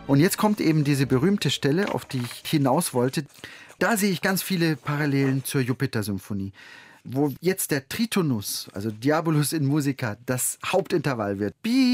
Und jetzt kommt eben diese berühmte Stelle, auf die ich hinaus wollte. Da sehe ich ganz viele Parallelen zur Jupiter-Symphonie, wo jetzt der Tritonus, also Diabolus in Musica, das Hauptintervall wird.